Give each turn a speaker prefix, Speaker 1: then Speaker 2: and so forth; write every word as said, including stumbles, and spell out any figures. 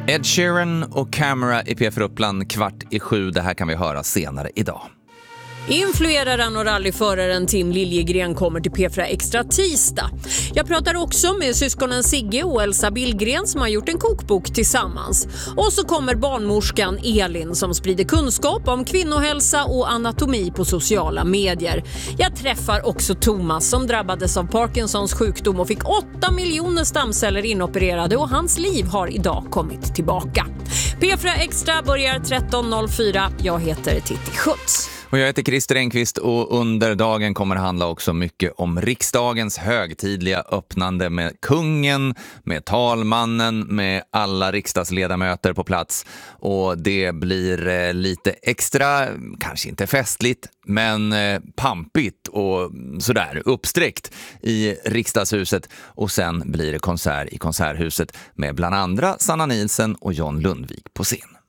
Speaker 1: Ed Sheeran och Camera i P F Uppland kvart i sju. Det här kan vi höra senare idag.
Speaker 2: Influeraren och rallyföraren Tim Liljegren kommer till P fyra Extra tisdag. Jag pratar också med syskonen Sigge och Elsa Billgren som har gjort en kokbok tillsammans. Och så kommer barnmorskan Elin som sprider kunskap om kvinnohälsa och anatomi på sociala medier. Jag träffar också Thomas som drabbades av Parkinsons sjukdom och fick åtta miljoner stamceller inopererade och hans liv har idag kommit tillbaka. P fyra Extra börjar tretton noll fyra. Jag heter Titti Schutz.
Speaker 1: Och jag heter Christer Engqvist och under dagen kommer det handla också mycket om riksdagens högtidliga öppnande med kungen, med talmannen, med alla riksdagsledamöter på plats. Och det blir lite extra, kanske inte festligt, men pampigt och sådär uppsträckt i riksdagshuset. Och sen blir det konsert i konserthuset med bland andra Sanna Nielsen och John Lundvik på scen.